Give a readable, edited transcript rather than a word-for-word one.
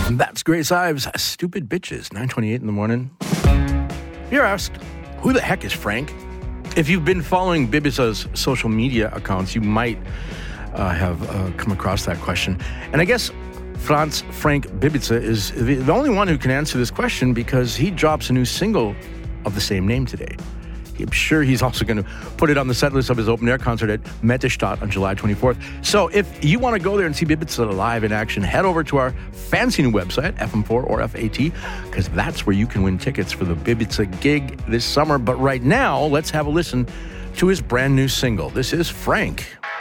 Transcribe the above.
That's Grace Ives, Stupid Bitches, 9:28 in the morning. You're asked, who the heck is Frank? If you've been following Bibiza's social media accounts, you might have come across that question. And I guess Frank Bibiza is the only one who can answer this question because he drops a new single of the same name today. I'm sure he's also going to put it on the set list of his open-air concert at Mettestadt on July 24th. So if you want to go there and see Bibiza live in action, head over to our fancy new website, FM4 or FAT, because that's where you can win tickets for the Bibiza gig this summer. But right now, let's have a listen to his brand new single. This is Frank.